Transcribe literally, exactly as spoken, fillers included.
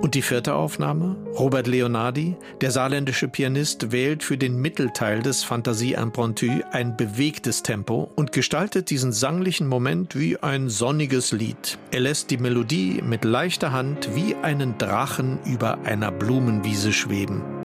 Und die vierte Aufnahme? Robert Leonardi, der saarländische Pianist, wählt für den Mittelteil des Fantasie Impromptu ein bewegtes Tempo und gestaltet diesen sanglichen Moment wie ein sonniges Lied. Er lässt die Melodie mit leichter Hand wie einen Drachen über einer Blumenwiese schweben.